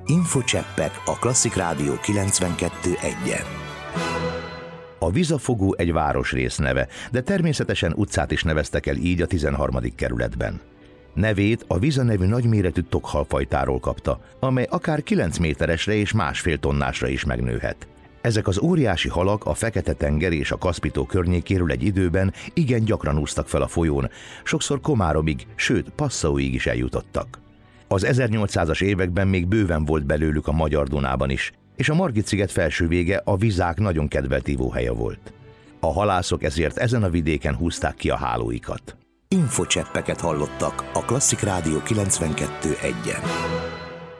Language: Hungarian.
Infocseppek a Klasszik Rádió 92.1-en. A Vizafogó egy városrész neve, de természetesen utcát is neveztek el így a 13. kerületben. Nevét a Viza nevű nagyméretű tokhalfajtáról kapta, amely akár 9 méteresre és 1,5 tonnásra is megnőhet. Ezek az óriási halak a Fekete-tenger és a Kaszpi-tó környékéről egy időben igen gyakran úsztak fel a folyón, sokszor Komáromig, sőt Passaóig is eljutottak. Az 1800-as években még bőven volt belőlük a Magyar-Dunában is, és a Margit-sziget felső vége a vizák nagyon kedvelt ivóhelye volt. A halászok ezért ezen a vidéken húzták ki a hálóikat. Infocseppeket hallottak a Klasszik Rádió 92.1-en.